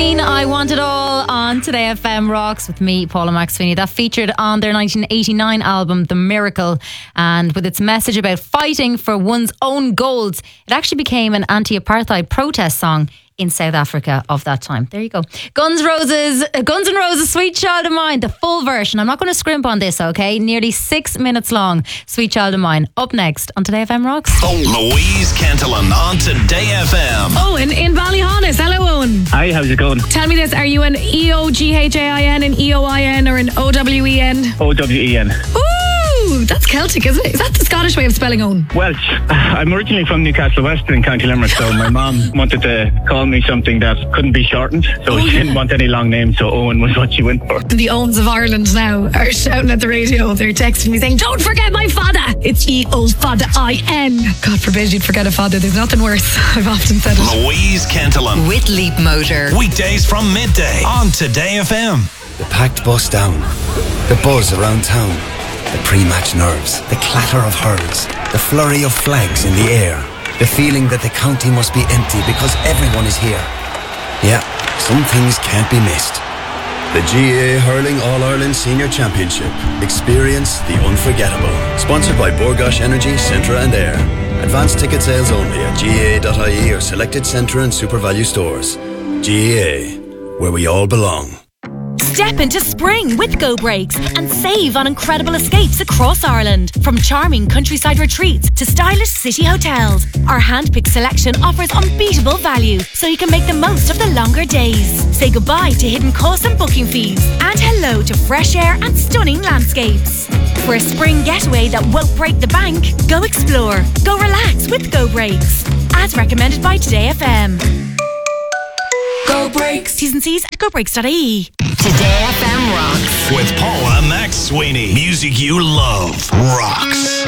Queen, I Want It All on Today FM Rocks with me, Paula McSweeney. That featured on their 1989 album, The Miracle. And with its message about fighting for one's own goals, it actually became an anti-apartheid protest song in South Africa of that time. There you go. Guns N' Roses, Sweet Child of Mine, the full version. I'm not going to scrimp on this, okay? Nearly 6 minutes long. Sweet Child of Mine. Up next on Today FM Rocks. Louise Cantillon on Today FM. Owen in Ballyhonus. Hello, Owen. Hi, how's it going? Tell me this, are you an EOGHAIN, an EOIN, or an OWEN? OWEN. Ooh, that's Celtic, isn't it? Is that the Scottish way of spelling Owen? Welsh. I'm originally from Newcastle West in County Limerick, so my mom wanted to call me something that couldn't be shortened, so she didn't want any long names, so Owen was what she went for. The Owens of Ireland now are shouting at the radio. They're texting me saying, don't forget my father. It's EOFADER-IN. God forbid you'd forget a father. There's nothing worse. I've often said it. Louise Cantillon. With Leap Motor. Weekdays from midday on Today FM. The packed bus down, the buzz around town, the pre-match nerves, the clatter of hurls, the flurry of flags in the air, the feeling that the county must be empty because everyone is here. Yeah, some things can't be missed. The GAA Hurling All-Ireland Senior Championship. Experience the unforgettable. Sponsored by Borgosh Energy, Centra and Air. Advanced ticket sales only at GAA.ie or selected Centra and SuperValue stores. GAA, where we all belong. Step into spring with Go Brakes and save on incredible escapes across Ireland. From charming countryside retreats to stylish city hotels, our hand-picked selection offers unbeatable value so you can make the most of the longer days. Say goodbye to hidden costs and booking fees and hello to fresh air and stunning landscapes. For a spring getaway that won't break the bank, go explore, go relax with Go Brakes. As recommended by Today FM. Go Brakes. T's and C's at gobrakes.ie. Today FM Rocks. With Paula McSweeney. Music you love. Rocks.